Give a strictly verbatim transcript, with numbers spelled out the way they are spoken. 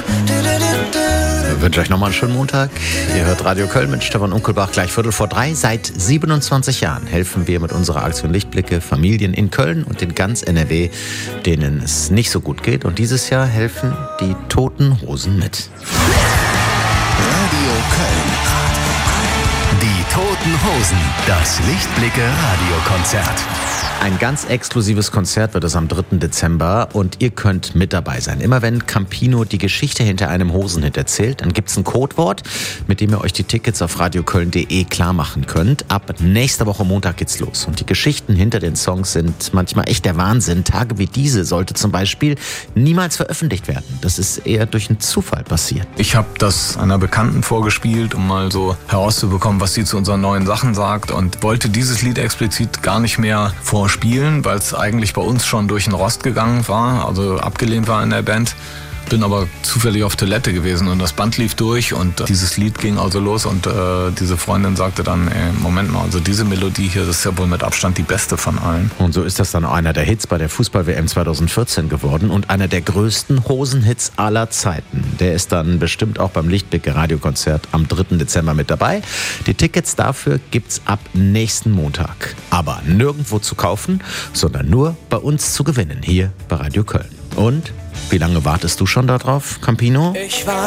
Ich wünsche euch nochmal einen schönen Montag. Ihr hört Radio Köln mit Stefan Unkelbach, gleich Viertel vor drei. Seit siebenundzwanzig Jahren helfen wir mit unserer Aktion Lichtblicke Familien in Köln und in ganz N R W, denen es nicht so gut geht. Und dieses Jahr helfen die Toten Hosen mit. Radio Köln. Die Toten Hosen. Das Lichtblicke Radiokonzert. Ein ganz exklusives Konzert wird es am dritten Dezember und ihr könnt mit dabei sein. Immer wenn Campino die Geschichte hinter einem Hosenhit erzählt, dann gibt es ein Codewort, mit dem ihr euch die Tickets auf radioköln punkt de klar machen könnt. Ab nächster Woche Montag geht's los. Und die Geschichten hinter den Songs sind manchmal echt der Wahnsinn. Tage wie diese sollte zum Beispiel niemals veröffentlicht werden. Das ist eher durch einen Zufall passiert. Ich habe das einer Bekannten vorgespielt, um mal so herauszubekommen, was sie zu unseren neuen Sachen sagt, und wollte dieses Lied explizit gar nicht mehr vorspielen, weil es eigentlich bei uns schon durch den Rost gegangen war, also abgelehnt war in der Band. Bin aber zufällig auf Toilette gewesen und das Band lief durch und dieses Lied ging also los und äh, diese Freundin sagte dann, ey, Moment mal, also diese Melodie hier, das ist ja wohl mit Abstand die beste von allen. Und so ist das dann einer der Hits bei der Fußball-W M zweitausendvierzehn geworden und einer der größten Hosenhits aller Zeiten. Der ist dann bestimmt auch beim Lichtblicke Radiokonzert am dritten Dezember mit dabei. Die Tickets dafür gibt's ab nächsten Montag. Aber nirgendwo zu kaufen, sondern nur bei uns zu gewinnen, hier bei Radio Köln. Und wie lange wartest du schon darauf, Campino? Ich warte